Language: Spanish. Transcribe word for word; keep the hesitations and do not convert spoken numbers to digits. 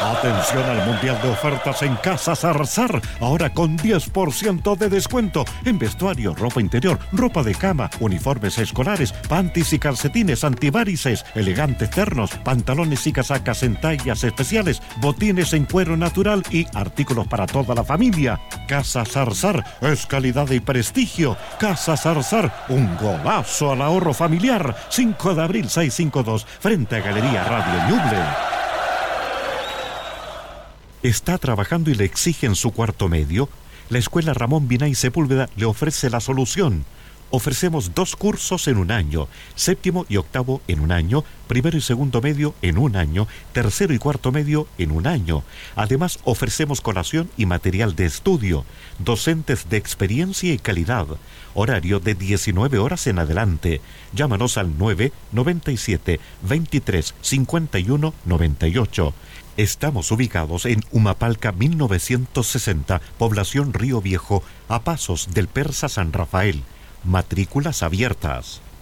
Atención al mundial de ofertas en Casa Zarzar. Ahora con diez por ciento de descuento en vestuario, ropa interior, ropa de cama, uniformes escolares, panties y calcetines antivarices, elegantes ternos, pantalones y casacas en tallas especiales, botines en cuero natural y artículos para toda la familia. Casa Zarzar es calidad y prestigio. Casa Zarzar, un golazo al ahorro familiar. cinco de abril seiscientos cincuenta y dos, frente a Galería Radio Ñuble. ¿Está trabajando y le exigen su cuarto medio? La Escuela Ramón Binay Sepúlveda le ofrece la solución. Ofrecemos dos cursos en un año, séptimo y octavo en un año, primero y segundo medio en un año, tercero y cuarto medio en un año. Además, ofrecemos colación y material de estudio, docentes de experiencia y calidad. Horario de diecinueve horas en adelante. Llámanos al nueve noventa y siete, veintitrés, cincuenta y uno, noventa y ocho. Estamos ubicados en Humapalca mil novecientos sesenta, población Río Viejo, a pasos del Persa San Rafael. Matrículas abiertas.